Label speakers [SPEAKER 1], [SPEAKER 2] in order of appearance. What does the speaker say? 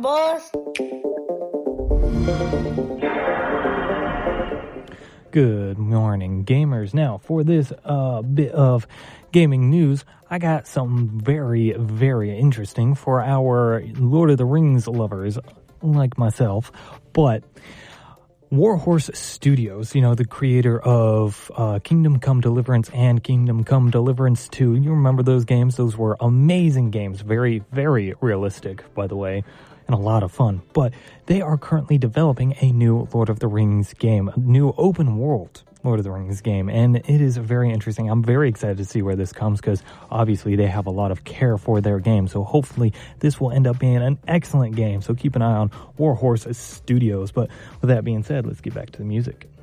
[SPEAKER 1] boss.
[SPEAKER 2] Good morning, gamers. Now, for this bit of gaming news, I got something very, very interesting for our Lord of the Rings lovers like myself. But Warhorse Studios, you know, the creator of Kingdom Come Deliverance and Kingdom Come Deliverance 2. You remember those games? Those were amazing games. Very, very realistic, by the way, and a lot of fun. But they are currently developing a new Lord of the Rings game, a new open world Lord of the Rings game, and it is very interesting. I'm very excited to see where this comes because obviously they have a lot of care for their game, so hopefully this will end up being an excellent game. So keep an eye on Warhorse Studios. But with that being said, let's get back to the music.